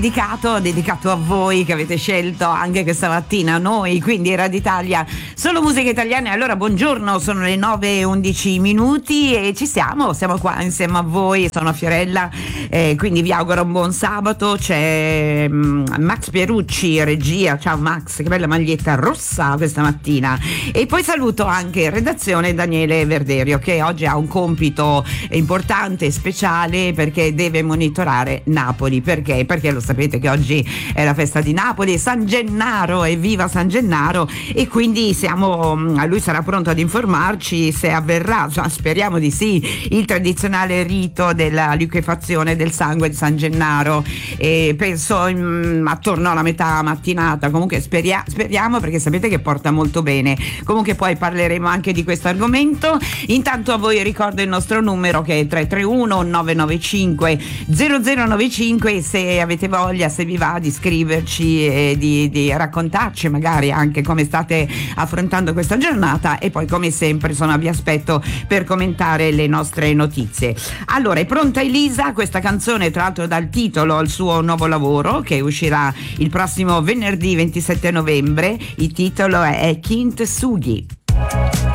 dedicato a voi che avete scelto anche questa mattina noi, quindi Radio Italia, solo musica italiana. Allora buongiorno, sono le 9:11 e siamo qua insieme a voi. Sono Fiorella, quindi vi auguro un buon sabato. C'è Max Pierucci, regia. Ciao Max, che bella maglietta rossa questa mattina. E poi saluto anche in redazione Daniele Verderio, che oggi ha un compito importante e speciale perché deve monitorare Napoli. Perché lo sapete che oggi è la festa di Napoli, San Gennaro, evviva San Gennaro, e quindi lui sarà pronto ad informarci se avverrà, speriamo di sì, il tradizionale rito della liquefazione del sangue di San Gennaro, e penso attorno alla metà mattinata. Comunque speriamo, perché sapete che porta molto bene. Comunque poi parleremo anche di questo argomento. Intanto a voi ricordo il nostro numero, che è 331 995 0095, se avete voglia, se vi va, di scriverci e di raccontarci magari anche come state affrontando questa giornata, e poi come sempre vi aspetto per commentare le nostre notizie. Allora, è pronta Elisa, questa canzone tra l'altro dal titolo al suo nuovo lavoro che uscirà il prossimo venerdì 27 novembre. Il titolo è Kintsugi.